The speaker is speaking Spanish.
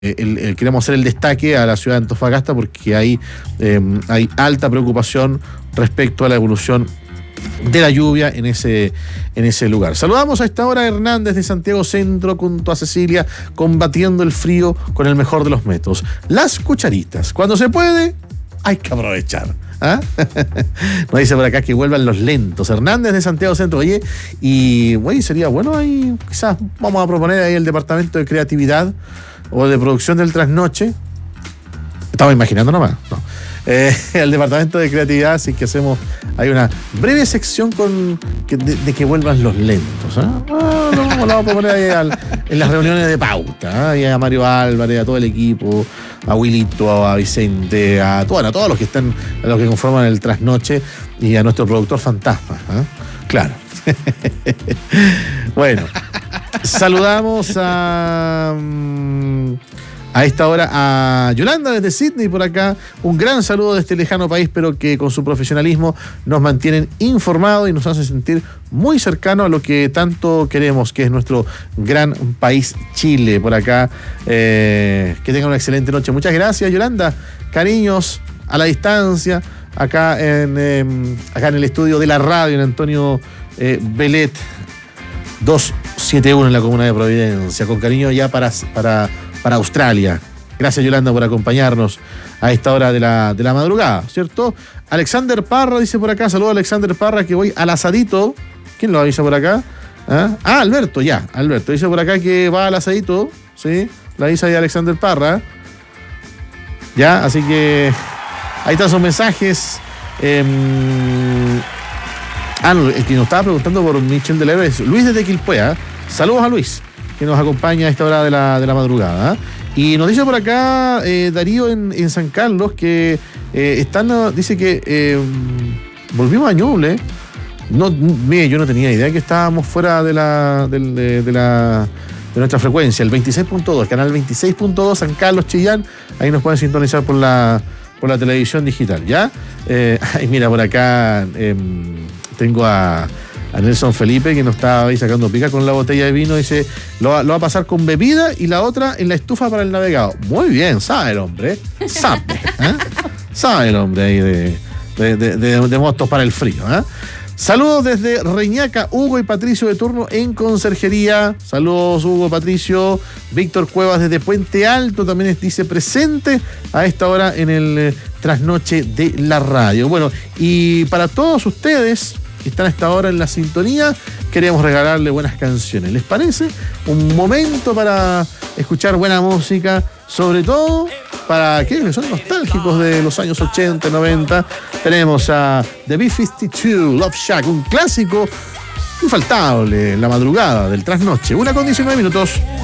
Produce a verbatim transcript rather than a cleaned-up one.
El, el, queremos hacer el destaque a la ciudad de Antofagasta porque hay, eh, hay alta preocupación respecto a la evolución de la lluvia en ese, en ese lugar. Saludamos a esta hora a Hernández de Santiago Centro junto a Cecilia, combatiendo el frío con el mejor de los métodos. Las cucharitas. Cuando se puede, hay que aprovechar. ¿Ah? Nos dice por acá que vuelvan los lentos. Hernández de Santiago Centro. Oye, y oye, sería bueno ahí, quizás vamos a proponer ahí el departamento de creatividad o de producción del trasnoche. Estaba imaginando nomás. No. Eh, el departamento de creatividad, así que hacemos, hay una breve sección con que, de, de que vuelvan los lentos. ¿eh? Ah, no, lo vamos a poner ahí al, en las reuniones de pauta. ¿eh? Y a Mario Álvarez, a todo el equipo, a Wilito, a Vicente, a, bueno, a todos los que están, a los que conforman el trasnoche y a nuestro productor fantasma. ¿eh? Claro. Bueno, saludamos a. A esta hora a Yolanda desde Sydney por acá. Un gran saludo de este lejano país, pero que con su profesionalismo nos mantienen informados y nos hace sentir muy cercanos a lo que tanto queremos, que es nuestro gran país Chile. Por acá, eh, que tengan una excelente noche. Muchas gracias, Yolanda. Cariños a la distancia, acá en, eh, acá en el estudio de la radio, en Antonio eh, Belet doscientos setenta y uno en la comuna de Providencia. Con cariño ya para... para para Australia. Gracias, Yolanda, por acompañarnos a esta hora de la, de la madrugada, ¿cierto? Alexander Parra dice por acá, saludo a Alexander Parra, que voy al asadito. ¿Quién lo avisa por acá? Ah, ah Alberto, ya, Alberto. Dice por acá que va al asadito, ¿sí? La avisa ahí Alexander Parra. Ya, así que ahí están sus mensajes. Eh, ah, no, el que nos estaba preguntando por Michel de Leve es Luis desde Quilpué. Saludos a Luis, que nos acompaña a esta hora de la, de la madrugada. Y nos dice por acá eh, Darío en, en San Carlos que eh, están, dice que eh, volvimos a Ñuble. No, mire, yo no tenía idea que estábamos fuera de la de, de, de la de nuestra frecuencia, el veintiséis punto dos, canal veintiséis punto dos, San Carlos, Chillán. Ahí nos pueden sintonizar por la por la televisión digital, ¿ya? Eh, ay, mira, por acá eh, tengo a A Nelson Felipe, que nos está ahí sacando pica con la botella de vino, dice, lo va, lo va a pasar con bebida y la otra en la estufa para el navegado. Muy bien, sabe el hombre, sabe, ¿eh? Sabe el hombre ahí de, de, de, de, de motos para el frío. ¿eh? Saludos desde Reñaca, Hugo y Patricio de turno en conserjería. Saludos, Hugo, Patricio. Víctor Cuevas desde Puente Alto también dice presente a esta hora en el eh, trasnoche de la radio. Bueno, y para todos ustedes que están a esta hora en la sintonía, queremos regalarle buenas canciones. ¿Les parece? Un momento para escuchar buena música, sobre todo para aquellos que son nostálgicos de los años ochenta, noventa. Tenemos a The B cincuenta y dos, Love Shack, un clásico infaltable en la madrugada del trasnoche. Una con diecinueve minutos.